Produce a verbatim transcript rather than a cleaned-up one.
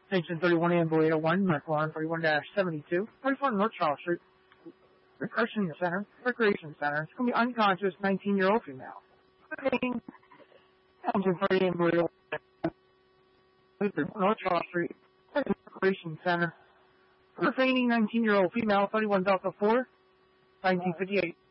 Station thirty-one Ambulatory one, McLaurin thirty-one seventy-two, thirty-four North Charles Street, Recreation Center, Recreation Center. It's going to be unconscious nineteen-year-old female. Engine thirty Ambulatory one, North Charles Street, Recreation Center. For fainting nineteen-year-old female, thirty-one Delta four, nineteen fifty-eight.